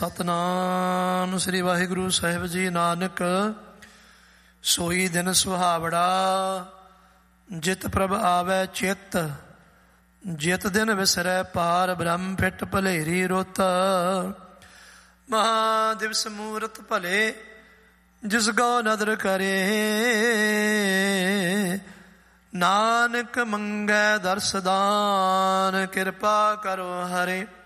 ਸਤਿਨਾਮ ਸ੍ਰੀ ਵਾਹਿਗੁਰੂ ਸਾਹਿਬ ਜੀ। ਨਾਨਕ ਸੋਈ ਦਿਨ ਸੁਹਾਵੜਾ, ਜਿਤ ਪ੍ਰਭ ਆਵੈ ਚਿੱਤ। ਜਿਤ ਦਿਨ ਵਿਸਰੈ ਪਾਰ ਬ੍ਰਹਮ, ਫਿਟ ਭਲੇਰੀ ਰੁੱਤ। ਮਹਾ ਦਿਵਸ ਮੂਰਤ ਭਲੇ, ਜਿਸ ਗੋ ਨਦਰ ਕਰੇ। ਨਾਨਕ ਮੰਗੈ ਦਰਸ ਦਾਨ, ਕਿਰਪਾ ਕਰੋ ਹਰੇ।